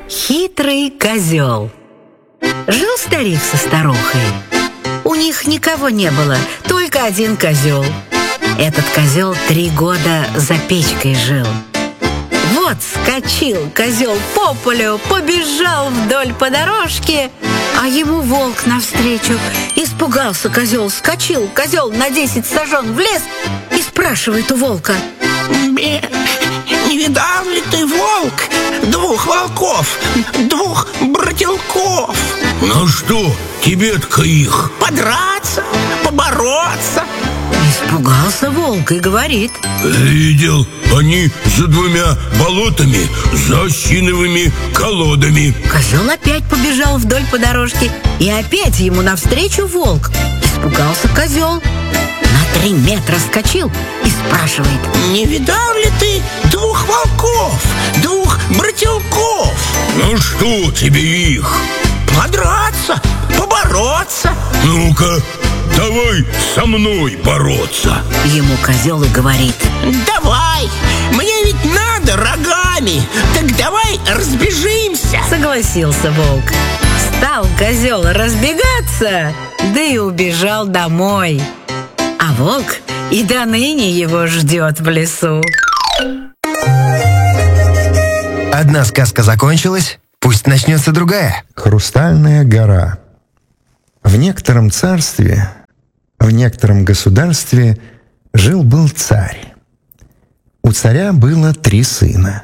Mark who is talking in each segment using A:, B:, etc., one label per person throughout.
A: Хитрый козел. Жил старик со старухой. У них никого не было, только один козел. Этот козел 3 года за печкой жил. Вот скочил козел по полю, побежал вдоль по дорожке, а ему волк навстречу. Испугался козел, скочил козел на 10 сажен в лес и спрашивает у волка:
B: «Не видал ли ты, волк, 2 волков, 2 брателков?»
C: «Ну что, тебе-то их?»
B: «Подраться, побороться».
A: Испугался волк и говорит:
C: «Видел, они за 2 болотами, за осиновыми колодами».
A: Козел опять побежал вдоль по дорожке, и опять ему навстречу волк. Испугался козел, на 3 метра скочил и спрашивает:
B: «Не видал ли ты 2 волков, 2 брателков?»
C: «Ну что тебе их?»
B: «Подраться, побороться».
C: «Ну-ка, давай со мной бороться».
A: Ему козел и говорит:
B: «Давай, мне ведь надо рогами, так давай разбежимся».
A: Согласился волк. Стал козел разбегаться, да и убежал домой. А волк и до ныне его ждет в лесу.
D: Одна сказка закончилась, пусть начнется другая.
E: Хрустальная гора. В некотором царстве, в некотором государстве жил-был царь. У царя было 3 сына.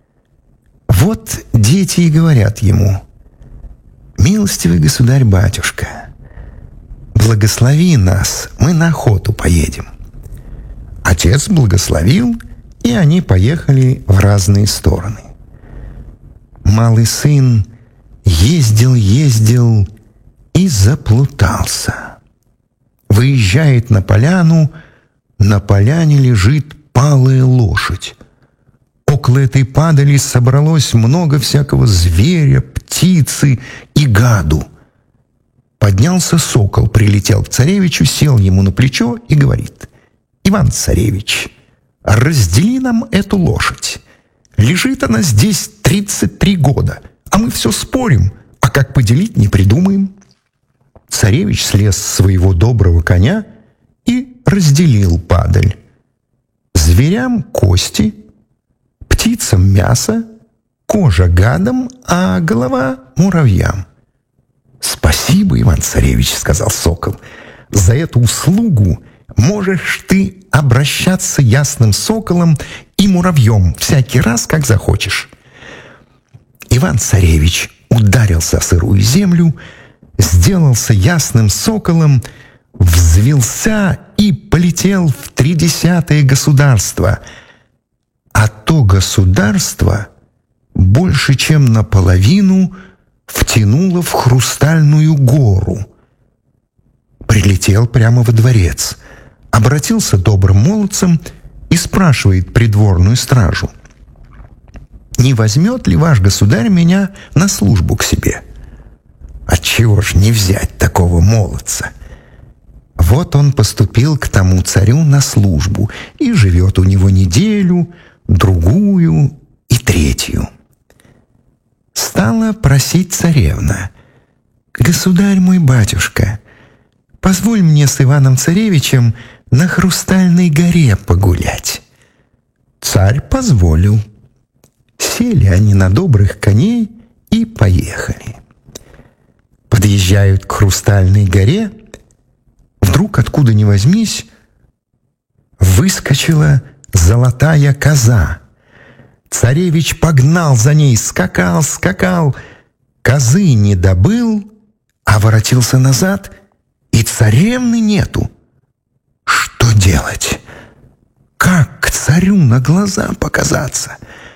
E: Вот дети и говорят ему: «Милостивый государь-батюшка, благослови нас, мы на охоту поедем». Отец благословил, и они поехали в разные стороны. Малый сын ездил и заплутался. Выезжает на поляну, на поляне лежит палая лошадь. Около этой падали собралось много всякого зверя, птицы и гаду. Поднялся сокол, прилетел к царевичу, сел ему на плечо и говорит: «Иван-царевич, раздели нам эту лошадь. Лежит она здесь 33 года, а мы все спорим, а как поделить не придумаем». Царевич слез с своего доброго коня и разделил падаль. Зверям кости, птицам мясо, кожа гадам, а голова муравьям. «Спасибо, Иван-царевич, — сказал сокол, — за эту услугу можешь ты обращаться ясным соколом и муравьем всякий раз, как захочешь». Иван-царевич ударился о сырую землю, сделался ясным соколом, взвился и полетел в 30-е государство. А то государство больше чем наполовину втянуло в Хрустальную гору. Прилетел прямо во дворец, обратился добрым молодцем и спрашивает придворную стражу: «Не возьмет ли ваш государь меня на службу к себе?» Отчего ж не взять такого молодца? Вот он поступил к тому царю на службу и живет у него неделю, другую и 3. Стала просить царевна: «Государь мой батюшка, позволь мне с Иваном-царевичем на Хрустальной горе погулять». Царь позволил. Сели они на добрых коней и поехали. Подъезжают к Хрустальной горе. Вдруг, откуда ни возьмись, выскочила золотая коза. Царевич погнал за ней, скакал, козы не добыл, а воротился назад, и царевны нету. Что делать? Как к царю на глаза показаться?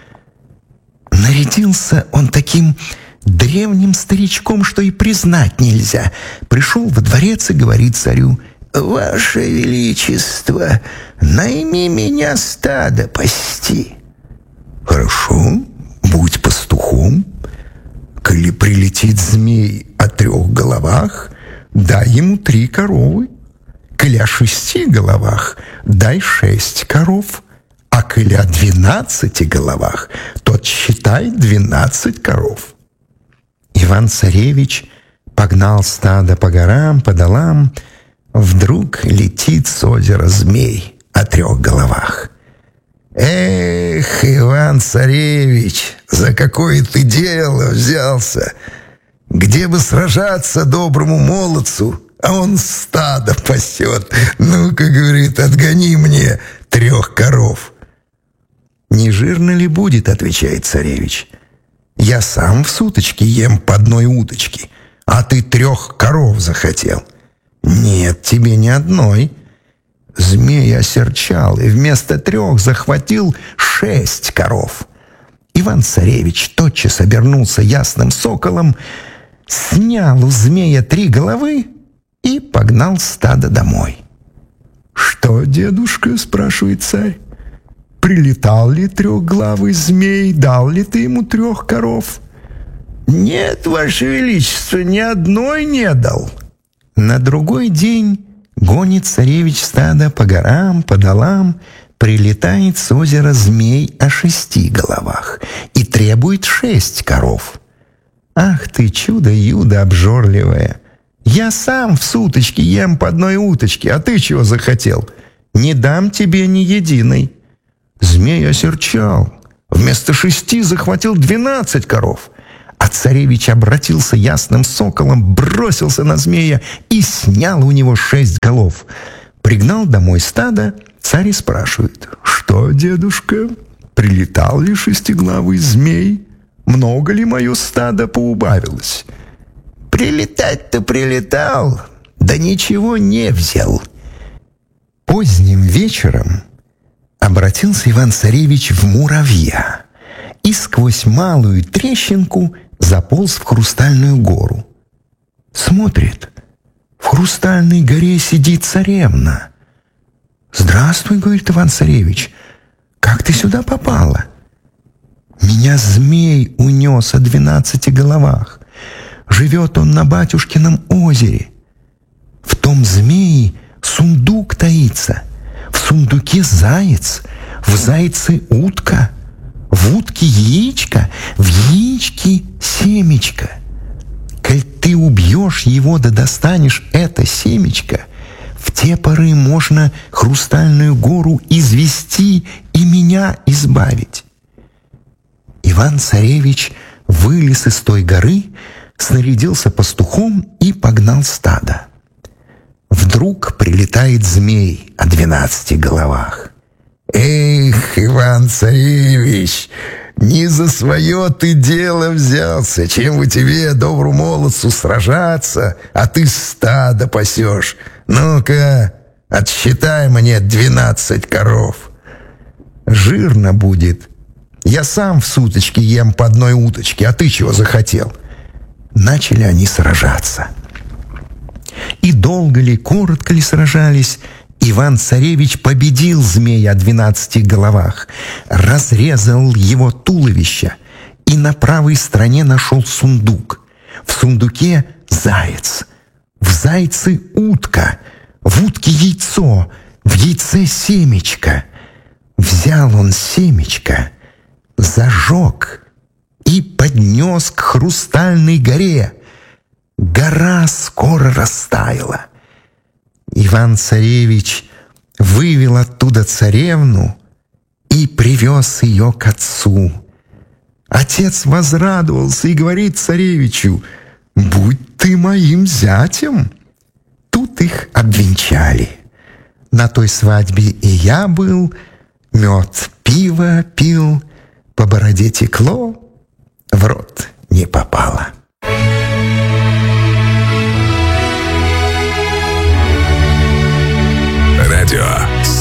E: Нарядился он таким древним старичком, что и признать нельзя. Пришел во дворец и говорит царю: «Ваше Величество, найми меня стадо пасти». «Хорошо, будь пастухом. Коли прилетит змей о 3 головах, дай ему 3 коровы. Коли о 6 головах, дай 6 коров. А коли о 12 головах, то отсчитай 12 коров». Иван-царевич погнал стадо по горам, по долам. Вдруг летит с озера змей о 3 головах. «Эх, Иван-царевич, за какое ты дело взялся! Где бы сражаться доброму молодцу, а он стадо пасет. Ну-ка, — говорит, — отгони мне 3 коров». «Не жирно ли будет, — отвечает царевич, — я сам в суточке ем по 1 уточке, а ты 3 коров захотел». «Нет, тебе ни одной». Змей осерчал и вместо 3 захватил 6 коров. Иван-царевич тотчас обернулся ясным соколом, снял у змея 3 головы и погнал стадо домой. «Что, дедушка, — спрашивает царь, — прилетал ли 3-главый змей, дал ли ты ему 3 коров?» «Нет, ваше величество, ни одной не дал». На другой день гонит царевич стадо по горам, по долам, прилетает с озера змей о 6 головах и требует 6 коров. «Ах ты, чудо-юдо обжорливое! Я сам в суточке ем по 1 уточке, а ты чего захотел? Не дам тебе ни единой». Змей осерчал, вместо 6 захватил 12 коров. А царевич обратился ясным соколом, бросился на змея и снял у него 6 голов. Пригнал домой стадо, царь и спрашивает: «Что, дедушка, прилетал ли 6-главый змей? Много ли мое стадо поубавилось?» «Прилетать-то прилетал, да ничего не взял». Поздним вечером обратился Иван-царевич в муравья и сквозь малую трещинку заполз в Хрустальную гору. Смотрит, в Хрустальной горе сидит царевна. «Здравствуй, — говорит Иван-царевич, — как ты сюда попала?» «Меня змей унес о 12 головах. Живет он на батюшкином озере. В том змее сундук таится, в сундуке заяц, в зайце утка, в утке яичко, в яичке семечко. Коль ты убьешь его да достанешь это семечко, в те поры можно Хрустальную гору извести и меня избавить». Иван-царевич вылез из той горы, снарядился пастухом и погнал стадо. Вдруг прилетает змей о 12 головах. «Эх, Иван-царевич, не за свое ты дело взялся, чем бы тебе, добру молодцу, сражаться, а ты стадо пасешь. Ну-ка, отсчитай мне 12 коров». «Жирно будет. Я сам в суточке ем по 1 уточке, а ты чего захотел?» Начали они сражаться. И долго ли, коротко ли сражались, Иван-царевич победил змея о 12 головах, разрезал его туловище и на правой стороне нашел сундук. В сундуке заяц, в зайце утка, в утке яйцо, в яйце семечко. Взял он семечко, зажег и поднес к Хрустальной горе. Гора скоро растаяла. Иван-царевич вывел оттуда царевну и привез ее к отцу. Отец возрадовался и говорит царевичу: «Будь ты моим зятем». Тут их обвенчали. На той свадьбе и я был, мед, пиво пил, по бороде текло, в рот не попало.